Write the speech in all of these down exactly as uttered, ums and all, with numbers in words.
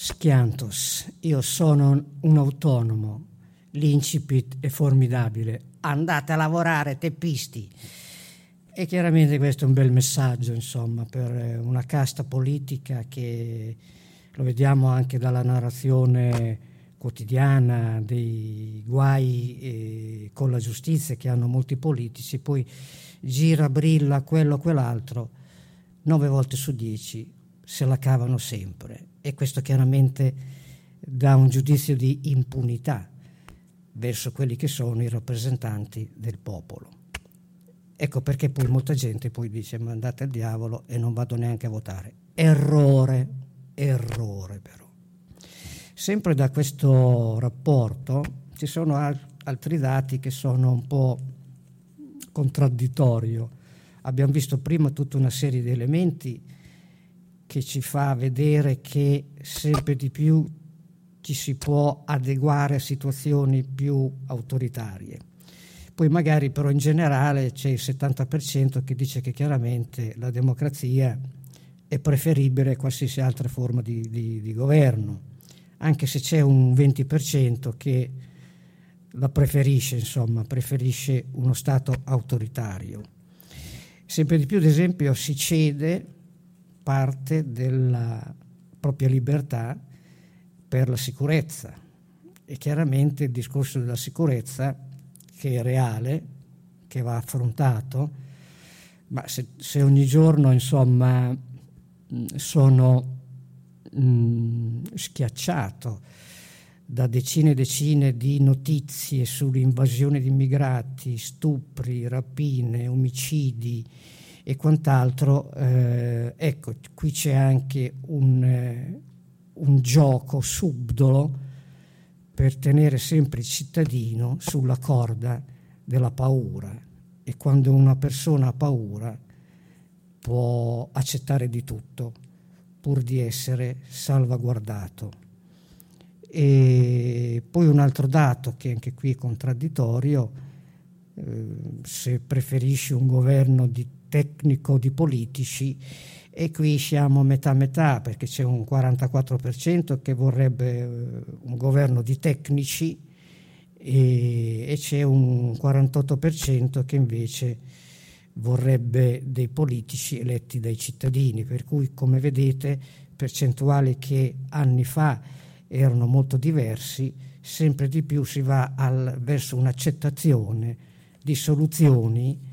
Schiantos, io sono un autonomo, l'incipit è formidabile, andate a lavorare teppisti. E chiaramente questo è un bel messaggio, insomma, per una casta politica che lo vediamo anche dalla narrazione quotidiana dei guai eh, con la giustizia che hanno molti politici, poi gira, brilla quello o quell'altro, nove volte su dieci se la cavano sempre, e questo chiaramente dà un giudizio di impunità verso quelli che sono i rappresentanti del popolo. Ecco perché poi molta gente poi dice ma andate al diavolo e non vado neanche a votare. Errore, errore però. Sempre da questo rapporto ci sono al- altri dati che sono un po' contraddittorio. Abbiamo visto prima tutta una serie di elementi che ci fa vedere che sempre di più ci si può adeguare a situazioni più autoritarie. Poi magari però in generale c'è il settanta per cento che dice che chiaramente la democrazia è preferibile a qualsiasi altra forma di, di, di governo, anche se c'è un venti per cento che la preferisce, insomma, preferisce uno Stato autoritario. Sempre di più, ad esempio, si cede parte della propria libertà per la sicurezza, e chiaramente il discorso della sicurezza, che è reale, che va affrontato, ma se, se ogni giorno insomma sono mh, schiacciato da decine e decine di notizie sull'invasione di immigrati, stupri, rapine, omicidi e quant'altro, eh, ecco, qui c'è anche un, eh, un gioco subdolo per tenere sempre il cittadino sulla corda della paura, e quando una persona ha paura può accettare di tutto pur di essere salvaguardato. E poi un altro dato che anche qui è contraddittorio, eh, se preferisci un governo di tecnico di politici, e qui siamo metà metà, perché c'è un quarantaquattro per cento che vorrebbe un governo di tecnici e, e c'è un quarantotto per cento che invece vorrebbe dei politici eletti dai cittadini, per cui come vedete percentuali che anni fa erano molto diversi, sempre di più si va al, verso un'accettazione di soluzioni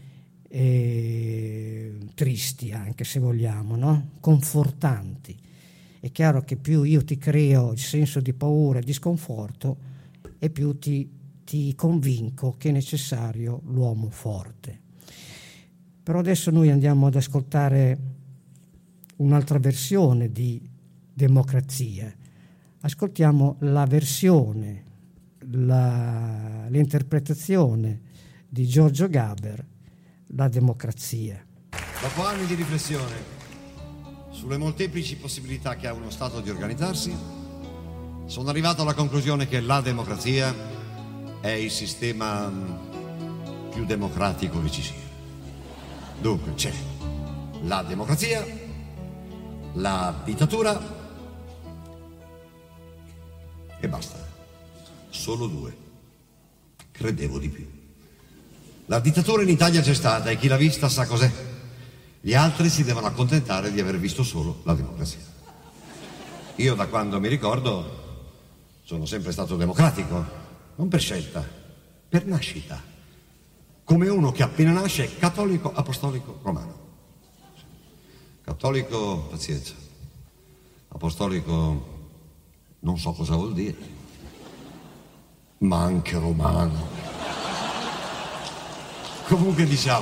Eh, tristi, anche se vogliamo, no? Confortanti. È chiaro che più io ti creo il senso di paura e di sconforto, e più ti, ti convinco che è necessario l'uomo forte. Però adesso noi andiamo ad ascoltare un'altra versione di democrazia. Ascoltiamo la versione, la, l'interpretazione di Giorgio Gaber, La democrazia. Dopo anni di riflessione sulle molteplici possibilità che ha uno Stato di organizzarsi, sono arrivato alla conclusione che la democrazia è il sistema più democratico che ci sia. Dunque c'è la democrazia, la dittatura e basta. Solo due. Credevo di più. La dittatura in Italia c'è stata e chi l'ha vista sa cos'è. Gli altri si devono accontentare di aver visto solo la democrazia. Io da quando mi ricordo sono sempre stato democratico, non per scelta, per nascita. Come uno che appena nasce è cattolico apostolico romano. Cattolico, pazienza. Apostolico, non so cosa vuol dire, ma anche romano. Comunque diciamo,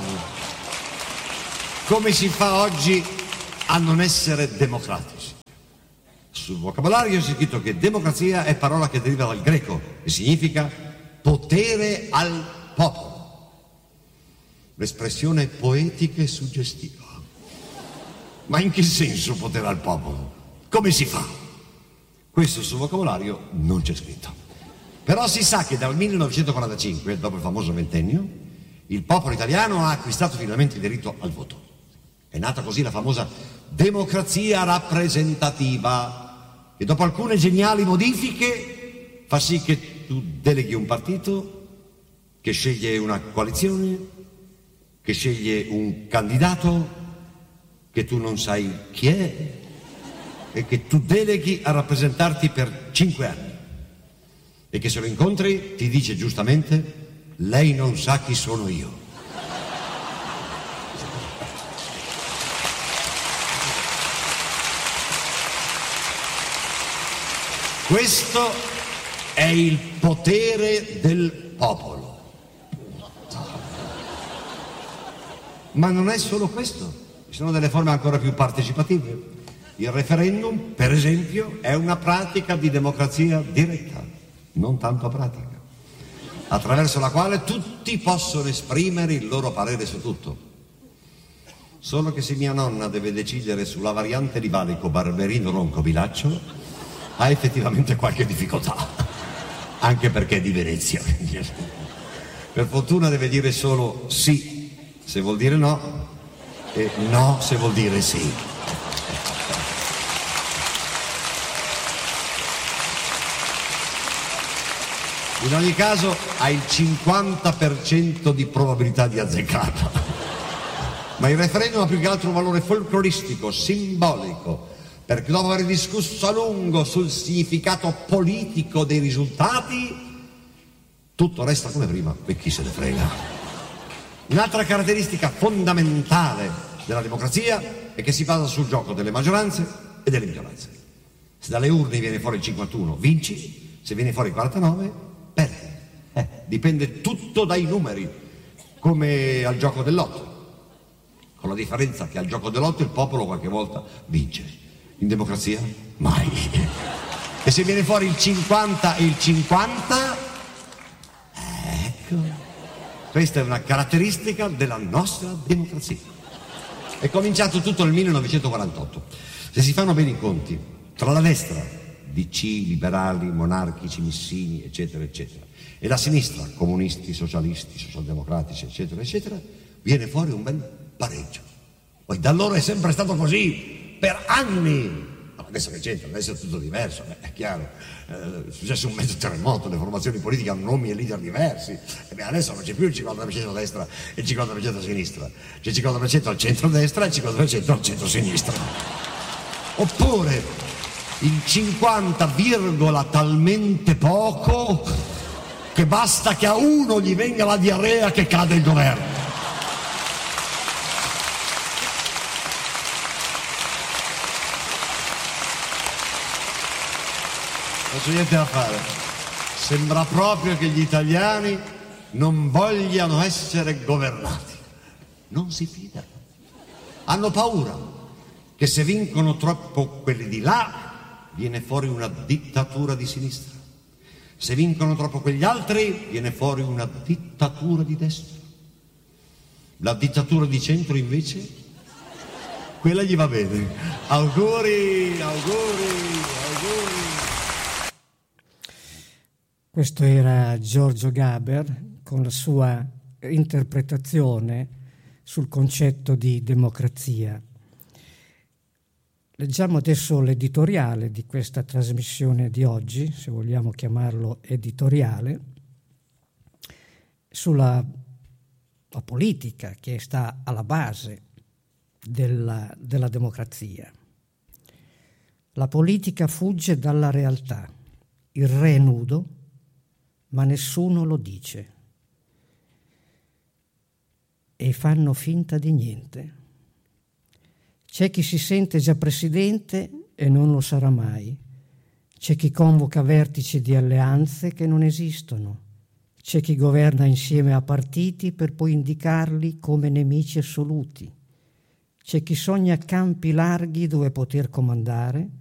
come si fa oggi a non essere democratici? Sul vocabolario c'è scritto che democrazia è parola che deriva dal greco e significa potere al popolo. L'espressione è poetica e suggestiva. Ma in che senso potere al popolo? Come si fa? Questo sul vocabolario non c'è scritto. Però si sa che dal millenovecentoquarantacinque, dopo il famoso ventennio, il popolo italiano ha acquistato finalmente il diritto al voto. È nata così la famosa democrazia rappresentativa, e dopo alcune geniali modifiche fa sì che tu deleghi un partito che sceglie una coalizione, che sceglie un candidato che tu non sai chi è e che tu deleghi a rappresentarti per cinque anni e che se lo incontri ti dice giustamente: lei non sa chi sono io. Questo è il potere del popolo. Ma non è solo questo, ci sono delle forme ancora più partecipative. Il referendum, per esempio, è una pratica di democrazia diretta, non tanto pratica, attraverso la quale tutti possono esprimere il loro parere su tutto. Solo che se mia nonna deve decidere sulla variante di valico Barberino Ronco Bilaccio, ha effettivamente qualche difficoltà, anche perché è di Venezia. Per fortuna deve dire solo sì se vuol dire no e no se vuol dire sì. In ogni caso ha il cinquanta per cento di probabilità di azzeccata. Ma il referendum ha più che altro un valore folcloristico, simbolico, perché dopo aver discusso a lungo sul significato politico dei risultati, tutto resta come prima e chi se ne frega. Un'altra caratteristica fondamentale della democrazia è che si basa sul gioco delle maggioranze e delle minoranze. Se dalle urne viene fuori il cinquantuno, vinci; se viene fuori il quarantanove, perdi. Eh, dipende tutto dai numeri, come al gioco dell'otto, con la differenza che al gioco dell'otto il popolo qualche volta vince, in democrazia mai. E se viene fuori il cinquanta e il cinquanta, ecco, questa è una caratteristica della nostra democrazia. È cominciato tutto nel millenovecentoquarantotto. Se si fanno bene i conti tra la destra, D C, liberali, monarchici, missini, eccetera, eccetera, e la sinistra, comunisti, socialisti, socialdemocratici, eccetera, eccetera, viene fuori un bel pareggio. Poi da allora è sempre stato così, per anni. Adesso che c'entra, adesso è tutto diverso, beh, è chiaro, eh, è successo un mezzo terremoto, le formazioni politiche hanno nomi e leader diversi, e beh, adesso non c'è più il cinquanta per cento a destra e il cinquanta per cento a sinistra, c'è il cinquanta per cento al centro-destra e il cinquanta per cento al centro-sinistra. Oppure il cinquanta virgola talmente poco che basta che a uno gli venga la diarrea che cade il governo. Non c'è niente da fare. Sembra proprio che gli italiani non vogliano essere governati. Non si fidano. Hanno paura che se vincono troppo quelli di là viene fuori una dittatura di sinistra. Se vincono troppo quegli altri viene fuori una dittatura di destra. La dittatura di centro invece, quella gli va bene. Auguri, auguri, auguri. Questo era Giorgio Gaber con la sua interpretazione sul concetto di democrazia. Leggiamo adesso l'editoriale di questa trasmissione di oggi, se vogliamo chiamarlo editoriale, sulla la politica che sta alla base della, della democrazia. La politica fugge dalla realtà, il re è nudo, ma nessuno lo dice. E fanno finta di niente. C'è chi si sente già presidente e non lo sarà mai. C'è chi convoca vertici di alleanze che non esistono. C'è chi governa insieme a partiti per poi indicarli come nemici assoluti. C'è chi sogna campi larghi dove poter comandare